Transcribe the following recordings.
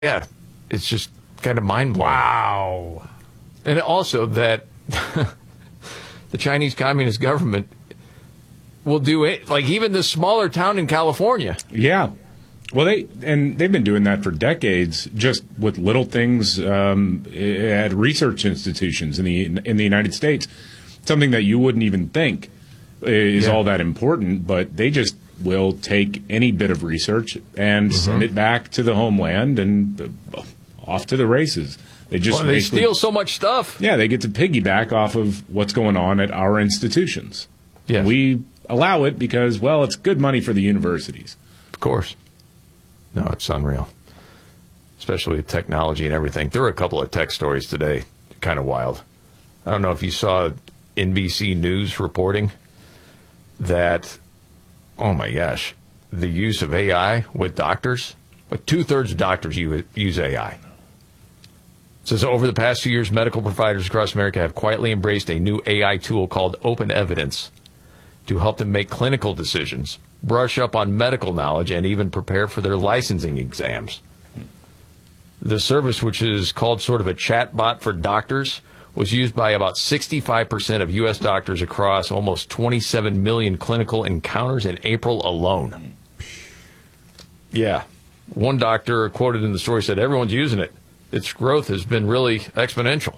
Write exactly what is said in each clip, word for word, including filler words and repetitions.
Yeah, it's just kind of mind-blowing. Wow. And also that the Chinese Communist government will do it, like even this smaller town in California. Yeah. Well, they and they've been doing that for decades, just with little things um, at research institutions in the in the United States. Something that you wouldn't even think is Yeah. all that important, but they just will take any bit of research and Mm-hmm. send it back to the homeland and uh, off to the races. They just Well, they basically- steal so much stuff. Yeah, they get to piggyback off of what's going on at our institutions. Yes. We allow it because, well, it's good money for the universities. Of course. No, it's unreal. Especially with technology and everything. There were a couple of tech stories today, kind of wild. I don't know if you saw N B C News reporting that, oh my gosh, the use of A I with doctors, like two-thirds of doctors u- use A I. It says over the past few years, medical providers across America have quietly embraced a new A I tool called Open Evidence to help them make clinical decisions, brush up on medical knowledge, and even prepare for their licensing exams. The service, which is called sort of a chat bot for doctors, was used by about sixty-five percent of U S doctors across almost twenty-seven million clinical encounters in April alone. Yeah. One doctor quoted in the story said, everyone's using it. Its growth has been really exponential.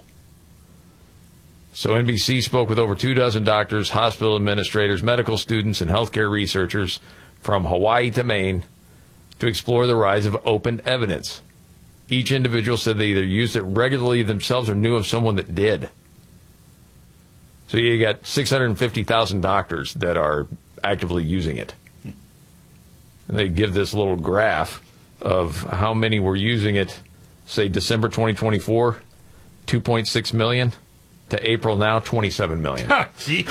So N B C spoke with over two dozen doctors, hospital administrators, medical students, and healthcare researchers from Hawaii to Maine to explore the rise of open evidence. Each individual said they either used it regularly themselves or knew of someone that did. So you got six hundred fifty thousand doctors that are actively using it. And they give this little graph of how many were using it, say December twenty twenty-four, two point six million, to April now, twenty-seven million. Gee.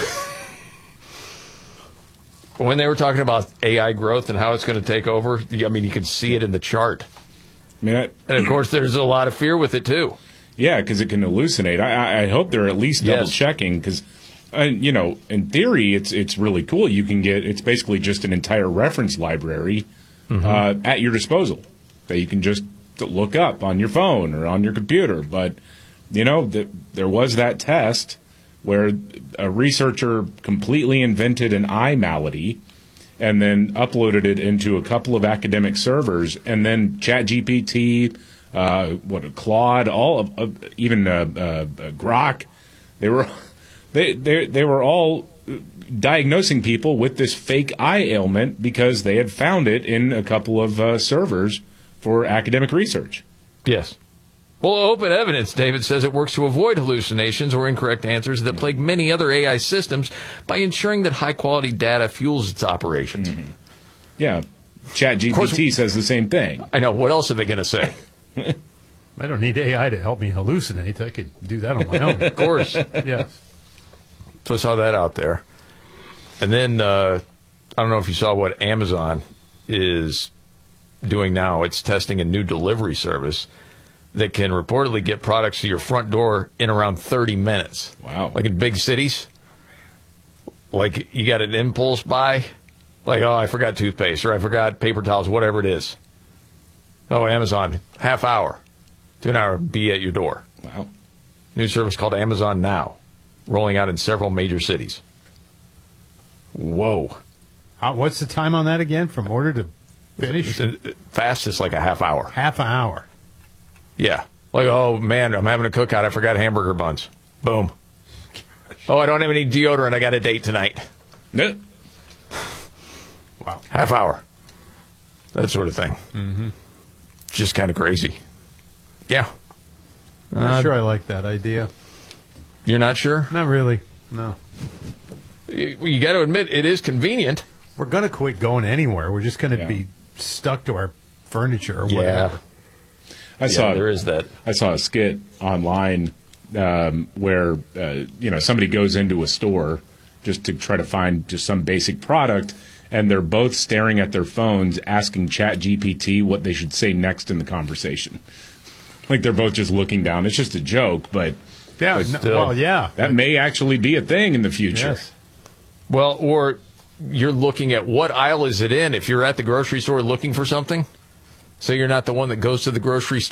When they were talking about A I growth and how it's going to take over, I mean, you can see it in the chart. I mean, that, And, of course, there's a lot of fear with it, too. yeah, because it can hallucinate. I, I- I hope they're at least Yes. double checking because, uh, you know, in theory, it's it's really cool. You can get it's basically just an entire reference library uh, at your disposal that you can just look up on your phone or on your computer. But you know, th- there was that test where a researcher completely invented an eye malady and then uploaded it into a couple of academic servers, and then ChatGPT, uh, what Claude, all of uh, even uh, uh, Grok, they were they they they were all diagnosing people with this fake eye ailment because they had found it in a couple of uh, servers for academic research. Yes. Well, open evidence, David says it works to avoid hallucinations or incorrect answers that plague many other A I systems by ensuring that high-quality data fuels its operations. Mm-hmm. Yeah, ChatGPT says the same thing. I know. What else are they going to say? I don't need A I to help me hallucinate. I could do that on my own. Of course. Yes. So I saw that out there. And then, uh, I don't know if you saw what Amazon is doing now. It's testing a new delivery service that can reportedly get products to your front door in around thirty minutes. Wow. Like in big cities. Like you got an impulse buy. Like, oh, I forgot toothpaste or I forgot paper towels, whatever it is. Oh, Amazon, half hour to an hour, be at your door. Wow. New service called Amazon Now, rolling out in several major cities. Whoa. Uh, what's the time on that again? From order to finish? Fastest like a half hour. Half an hour. Yeah. Like, oh, man, I'm having a cookout. I forgot hamburger buns. Boom. Oh, I don't have any deodorant. I got a date tonight. Yeah. Wow. Half hour. That sort of thing. Mm-hmm. Just kind of crazy. Yeah. I'm not Uh, sure I like that idea. You're not sure? Not really. No. You, you got to admit, it is convenient. We're going to quit going anywhere. We're just going to Yeah. be stuck to our furniture or Yeah. whatever. I Yeah, saw there is that. I saw a skit online um, where uh, you know somebody goes into a store just to try to find just some basic product, and they're both staring at their phones, asking ChatGPT what they should say next in the conversation. Like they're both just looking down. It's just a joke, but Yeah. But no- still. well, yeah. that may actually be a thing in the future. Yes. Well, or you're looking at what aisle is it in if you're at the grocery store looking for something. So you're not the one that goes to the grocery store